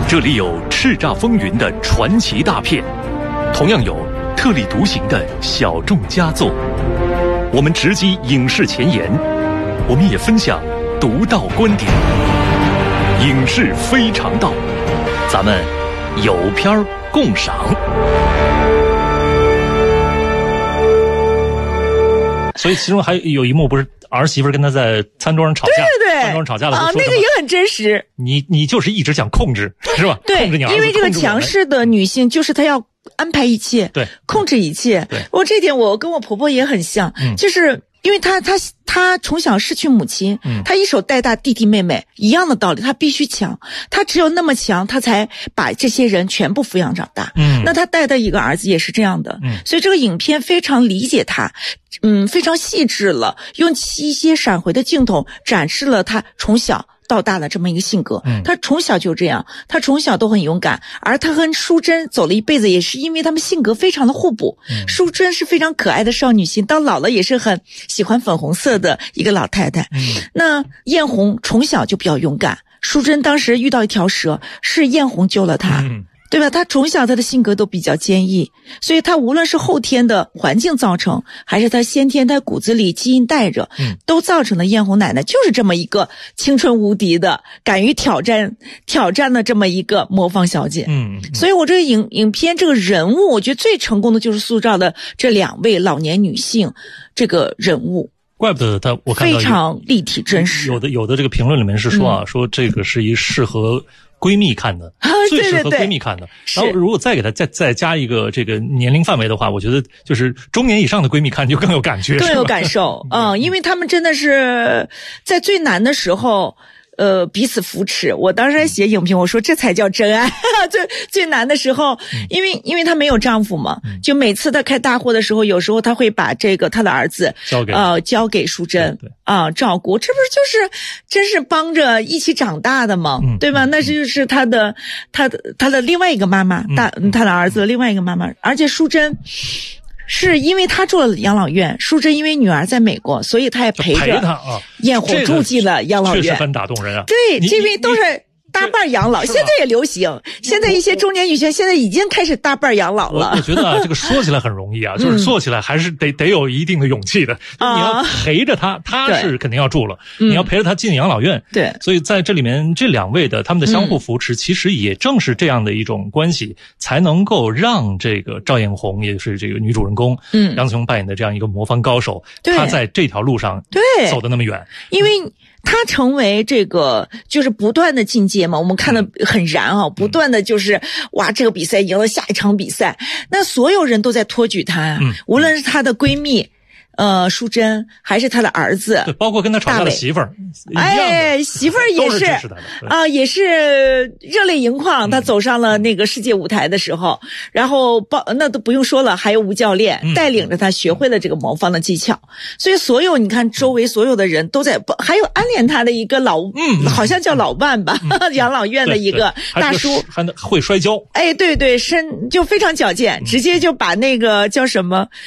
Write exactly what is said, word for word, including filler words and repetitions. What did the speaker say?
这里有叱咤风云的传奇大片，同样有特立独行的小众佳作。我们直击影视前沿，我们也分享独到观点。影视非常道，咱们有片儿共赏。 所以其中还有一幕不是儿媳妇跟他在餐桌上吵架， 对对对， 餐桌上吵架的时候啊，那个也很真实。 你你就是一直想控制，是吧？ 对， 控制你儿子， 因为这个强势的女性就是她要安排一切， 对， 控制一切。 对， 我这点我跟我婆婆也很像， 嗯、 就是因为她她她从小失去母亲， 嗯， 她一手带大弟弟妹妹，一样的道理，她必须强，她只有那么强，她才把这些人全部抚养长大。 嗯， 那她带的一个儿子也是这样的， 嗯， 所以这个影片非常理解她。嗯，非常细致了，用一些闪回的镜头展示了他从小到大的这么一个性格。 嗯， 他从小就这样，他从小都很勇敢，而他和淑珍走了一辈子，也是因为他们性格非常的互补。 嗯， 淑珍是非常可爱的少女心，到老了也是很喜欢粉红色的一个老太太。 嗯， 那艳红从小就比较勇敢，淑珍当时遇到一条蛇，是艳红救了她。 嗯， 对吧？他从小他的性格都比较坚毅，所以他无论是后天的环境造成，还是他先天他骨子里基因带着， 嗯， 都造成了艳红奶奶就是这么一个青春无敌的、敢于挑战、挑战的这么一个魔方小姐。 嗯， 嗯，所以我这个影影片这个人物，我觉得最成功的就是塑造的这两位老年女性这个人物。 怪不得他，我看到非常立体真实。 有的有的这个评论里面是说啊，嗯、说这个是一适合闺蜜看的， 啊、 最适合闺蜜看的。 对对对， 然后如果再给他再再加一个这个年龄范围的话，我觉得就是中年以上的闺蜜看就更有感觉， 更有感受。嗯，因为他们真的是在最难的时候。呃，彼此扶持。我当时还写影评，我说这才叫真爱。最最难的时候，因为因为她没有丈夫嘛， 嗯、 就每次她开大货的时候，有时候她会把这个她的儿子交给呃交给淑珍啊照顾，这不是就是真是帮着一起长大的吗？ 嗯、 对吧？那就是她的她的她的另外一个妈妈，大她的儿子的另外一个妈妈，而且淑珍。是因为他住了养老院，淑珍因为女儿在美国，所以他也陪着艳红住进了养老院， 确实很打动人啊。 对，这位都是大半养老，现在也流行。现在一些中年女性现在已经开始大半养老了。 我, 我觉得啊，这个说起来很容易啊，就是做起来还是得、嗯、得有一定的勇气的。 啊、 你要陪着他，他是肯定要住了， 嗯、 你要陪着他进养老院。 对， 所以在这里面这两位的他们的相互扶持，嗯、其实也正是这样的一种关系，才能够让这个赵艳红，也就是这个女主人公，嗯，杨紫琼扮演的这样一个魔方高手，他在这条路上对走得那么远， 因为。他成为这个就是不断的进阶嘛，我们看的很燃啊，不断的就是哇，这个比赛赢了下一场比赛，那所有人都在托举他啊， 嗯、 无论是他的闺蜜。呃，淑珍还是他的儿子， 对，包括跟他吵架的媳妇儿， 哎，媳妇儿也是啊、呃，也是热泪盈眶。他走上了那个世界舞台的时候，嗯、然后包那都不用说了，还有吴教练、嗯、带领着他学会了这个魔方的技巧。所以所有你看周围所有的人都在，还有暗恋他的一个老，嗯，好像叫老万吧，嗯、养老院的一个大叔， 还会摔跤， 哎，对对，身就非常矫健，嗯、直接就把那个叫什么。